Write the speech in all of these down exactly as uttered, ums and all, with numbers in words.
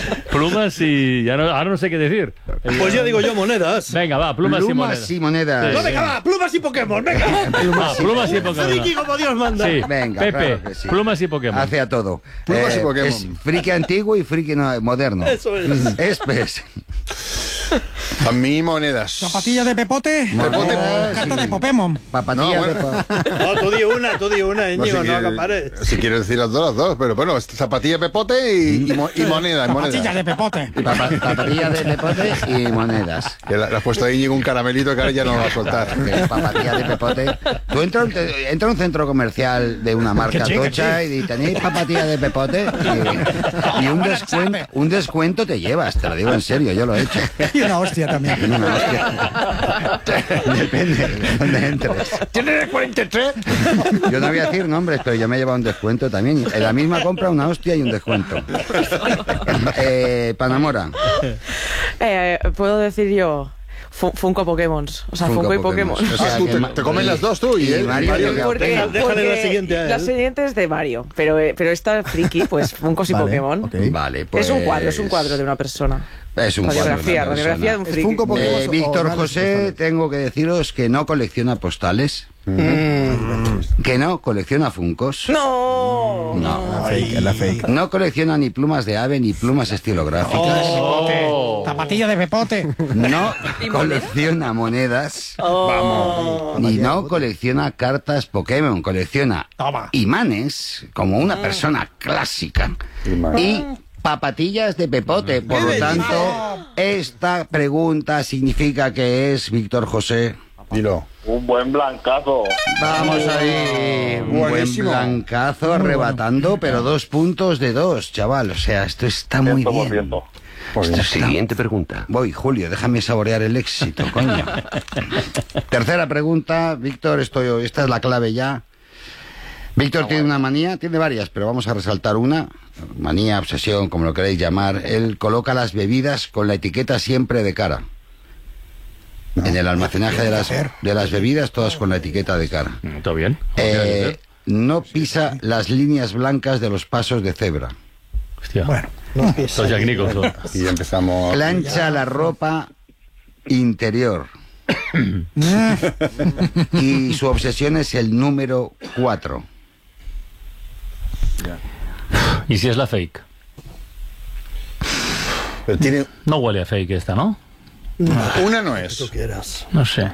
Plumas y... Ya no, ahora no sé qué decir. Pues ya digo yo monedas. Venga, va, plumas, plumas y monedas. y monedas. Sí. No, venga, va, plumas y Pokémon, venga. Ah, plumas y Pokémon. Friki como Dios manda. Sí. Venga, Pepe, claro que sí. plumas y Pokémon. Hace a todo. Plumas y Pokémon. Es friki antiguo y friki no- moderno. Eso es. Espes. A mí monedas. Zapatillas de pepote. Pepote. Carta de Pokémon. Papatillas No, de bueno. pa- No, tú di una, tú di una, No, Íñigo, si no quieres- acapares. si quieres decir las dos, las dos, pero bueno, zapatilla pepote y, y, mo- y moneda, y Zapatillas moneda. de pepote. papa- Papatillas de pepote y monedas. Que le le has puesto a Íñigo un caramelito que ahora ya no lo va a soltar. Que papatillas de pepote. Tú entras a un te- entra a un centro comercial de una marca Que sí, que tocha y tenéis papatillas de pepote y, y un, descuento, un descuento te llevas, te lo digo en serio, yo lo he hecho. Y una hostia también. No, hostia. Depende de dónde entres. ¿Tienes cuarenta y tres? Yo no voy a decir nombres, pero yo me he llevado un descuento también. En la misma compra una hostia y un descuento. Eh, Panamora. Eh, ¿Puedo decir yo? Fu- Funko Pokémon. O sea, Funko, y Pokémon. O sea, Ah, tú que te, Ma- te comes las dos tú y, y él. Mario, Mario- que- Porque, Venga, déjale porque la siguiente a él. la siguiente es de Mario, pero, eh, pero esta friki, pues Funkos y Vale, Pokémon. ok. Vale, pues... Es un cuadro, es un cuadro de una persona. Es un cuadro de una Radiografía, radiografía de un Es friki. Funko Pokémon. Eh, o- Víctor o José, análisis tengo que deciros que no colecciona postales, que no colecciona funcos, ¡No! no, La fake, la fake. no colecciona ni plumas de ave ni plumas estilográficas, Oh. Zapatillas de pepote. no colecciona monedas, ni no colecciona cartas Pokémon, colecciona Toma. imanes como una persona clásica y papatillas de pepote. Por lo tanto, esta pregunta significa que es Víctor José. Dilo. Un buen blancazo. Vamos ahí, un buen Buenísimo. blancazo arrebatando, pero dos puntos de dos, chaval. O sea, esto está muy Ciento por bien. ciento. Pues Esto está- Siguiente pregunta. Voy, Julio, déjame saborear el éxito, coño. Tercera pregunta, Víctor, esto, esta es la clave ya. Víctor tiene una manía, tiene varias, pero vamos a resaltar una. Manía, obsesión, como lo queréis llamar. Él coloca las bebidas con la etiqueta siempre de cara. En el almacenaje de las, de las bebidas, todas con la etiqueta de cara. ¿Todo bien? ¿Cómo tiene que Eh, ser? no pisa las líneas blancas de los pasos de cebra. Hostia. Bueno. Los Jack Nicholson. Y ya empezamos. Plancha la ropa interior. Y su obsesión es el número cuatro. ¿Y si es la fake? Pero tiene, No huele a fake esta, ¿no? una no es. Tú quieras. No sé.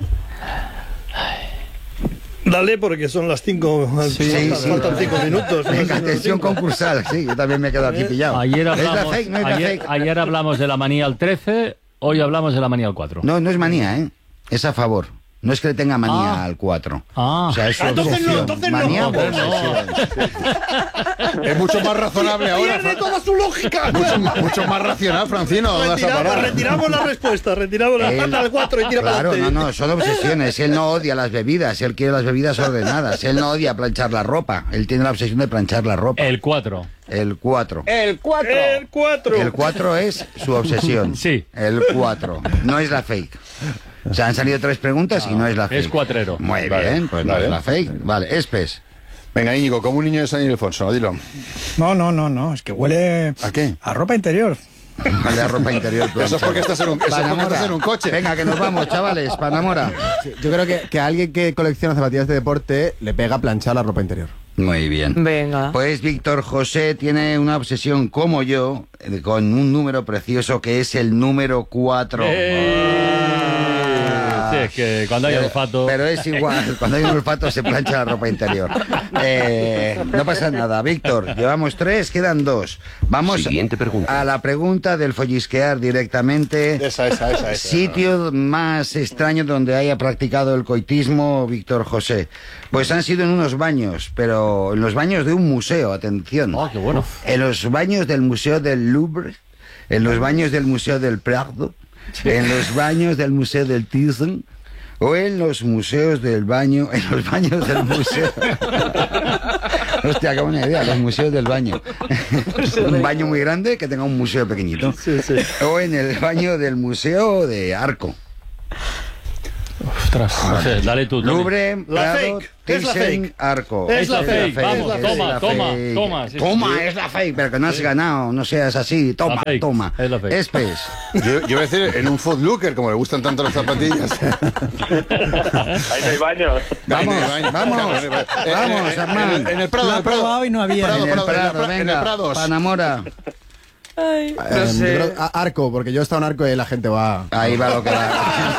Dale, porque son las cinco. Sí, faltan, sí. faltan cinco minutos. Venga, atención concursal, sí, yo también me he quedado aquí pillado. Ayer ¿Es la hablamos, fake? ¿No es la ayer, fake? ayer hablamos de la manía al trece, hoy hablamos de la manía al cuatro. No, no es manía, ¿eh? Es a favor. No es que le tenga manía Ah. al cuatro. Ah. O sea, es su Ah, entonces no, obsesión. entonces no. Manía o Entonces no. obsesión. Es mucho más razonable ahora. Pierde Fran- toda su lógica. Mucho, más- mucho más racional, Francino. ¿Dónde vas a Retiramos, parar? retiramos la respuesta, retiramos la Él- manda al cuatro y tira Claro, para no, adelante. no, son obsesiones. Él no odia las bebidas, él quiere las bebidas ordenadas. Él no odia planchar la ropa, él tiene la obsesión de planchar la ropa. El cuatro. El cuatro. El cuatro. El cuatro. El cuatro es su obsesión. Sí. El cuatro. No es la fake. O sea, han salido tres preguntas y no es la fake. Es cuatrero. Muy Vale, bien, pues no vale. es la fake. Vale, Espes. Venga, Íñigo, como un niño de San Ildefonso, dilo. No, no, no, no. Es que huele ¿A qué? a ropa interior. Vale, la ropa interior. Eso es porque estás en un, eso es porque Panamora. estás en un coche. Venga, que nos vamos, chavales. Panamora. Yo creo que, que a alguien que colecciona zapatillas de deporte le pega planchar la ropa interior. Muy bien. Venga. Pues Víctor José tiene una obsesión como yo eh, con un número precioso que es el número cuatro. Sí, es que cuando hay Pero- olfato... Pero es igual, cuando hay un olfato se plancha la ropa interior. Eh, no pasa nada, Víctor. Llevamos tres, quedan dos. Vamos Siguiente pregunta. a la pregunta del follisquear directamente. Esa, esa, esa. esa. Sitio más extraño donde haya practicado el coitismo Víctor José. Pues han sido en unos baños, pero en los baños de un museo, atención. Oh, qué bueno. En los baños del Museo del Louvre, en los baños del Museo del Prado, en los baños del Museo del Thyssen, o en los museos del baño, en los baños del museo. Hostia, qué buena idea, los museos del baño. Un baño muy grande que tenga un museo pequeñito. O en el baño del Museo de Arco. Ostras, no sé, dale tú. Tony. Louvre, La Prado, fake. Es la Thyssen, fake. Arco. Es la fake. Vamos, es toma, la toma, fake. toma, sí, Toma, sí. es la fake, pero que no has ganado, no seas así. Toma, La fake, toma. es la fake. Espes. Yo, yo voy a decir, en un Foot Looker, como le gustan tanto las zapatillas. Ahí no hay baños. Vamos, vamos, Eh, vamos, eh, Armand. En, el- en el Prado, Lo en ha el Prado. probado y no había. Prado, En el Prado, en el Prado, Pra- en el venga, Prados. Panamora. Ay, Eh, no yo sé. creo- a- Arco, porque yo he estado en Arco y la gente va. Ahí va lo que va.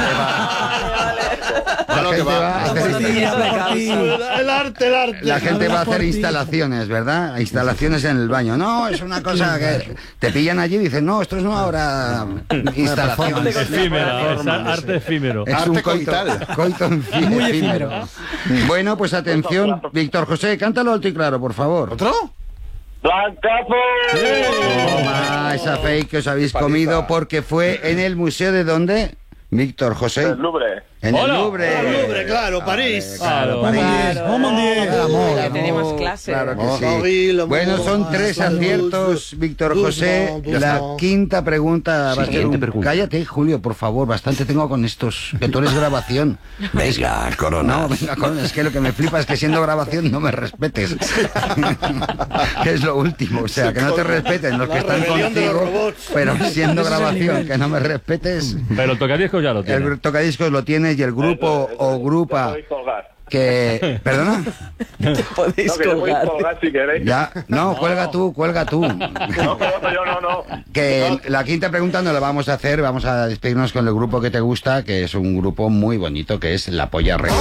Va lo que gente va. va a Por hacer, ti, habla por ti. El arte, el arte. la gente va a Habla por hacer ti. instalaciones, ¿verdad? Instalaciones en el baño. No, es una cosa que te pillan allí y dicen, no, esto es una obra instalación. Efímera, es arte efímero. Es Arte un coito, coital. coito efi- Muy efímero. Bueno, pues atención, Víctor José, cántalo alto y claro, por favor. ¿Otro? ¡Blancazo! Toma esa fake que os habéis comido porque fue en el museo de dónde, Víctor José. El Louvre. En el Hola. Louvre. El Louvre, claro, París. Claro. Vamos diez, vamos diez. Claro, Ya teníamos clase. Claro que Oh, sí. Henri, le Bueno, son Moulin, tres Saint-Louis, aciertos, Víctor Doucement, José. La Doucement. quinta pregunta va a ser Siguiente un... pregunta. Cállate, Julio, por favor. Bastante tengo con estos, que tú eres grabación. Venga, Corona. No, venga, Corona, es que lo que me flipa es que siendo grabación no me respetes. Que es lo último, o sea, que no te respeten los La que están rebelión de los contigo, robots. pero siendo Ese es el grabación nivel. que no me respetes. Pero el tocadiscos ya lo tiene. El tocadiscos lo tienes y el grupo o grupa Podéis colgar. que... ¿Perdona? Podéis No, que le podéis colgar. colgar si queréis. Ya, no, cuelga tú, cuelga tú. No, pero yo no, no. Que la quinta pregunta no la vamos a hacer, vamos a despedirnos con el grupo que te gusta, que es un grupo muy bonito, que es La Polla Records.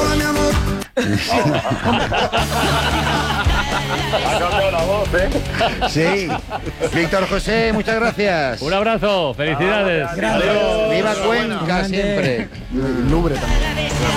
Ha cambiado la voz, ¿eh? Sí. Víctor José, muchas gracias. Un abrazo, felicidades. Gracias. Adiós. Viva Cuenca Grande. siempre. Louvre también.